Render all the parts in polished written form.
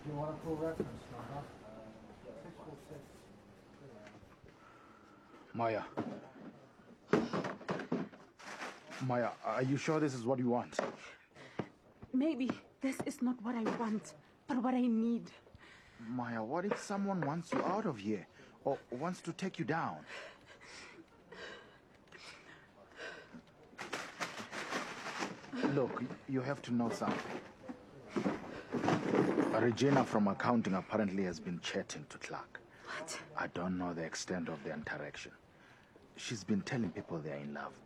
You want a full reference number? 646. Maya. Maya, are you sure this is what you want? Maybe this is not what I want, but what I need. Maya, what if someone wants you out of here or wants to take you down? Look, you have to know something. Regina from accounting apparently has been chatting to Clark. What? I don't know the extent of the interaction. She's been telling people they're in love.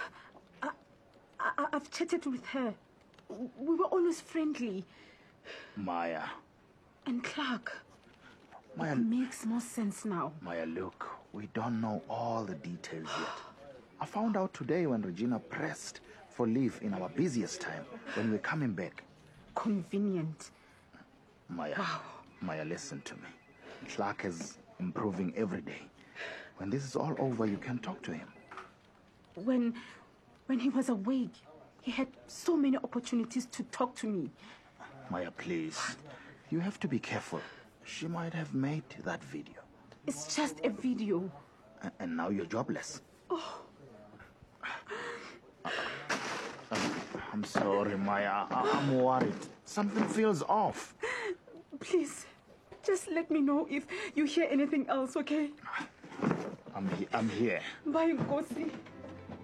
I've chatted with her. We were always friendly. Maya. And Clark. Maya, it makes more sense now. Maya, look, we don't know all the details yet. I found out today when Regina pressed for leave in our busiest time, when we were coming back. Convenient. Maya, wow. Maya, listen to me. Clark is improving every day. When this is all over, you can talk to him. When he was awake, he had so many opportunities to talk to me. Maya, please. You have to be careful. She might have made that video. It's just a video. And now you're jobless. Oh. I'm sorry, Maya. I'm worried. Something feels off. Please, just let me know if you hear anything else, okay? I'm here. Bye, Nkosi.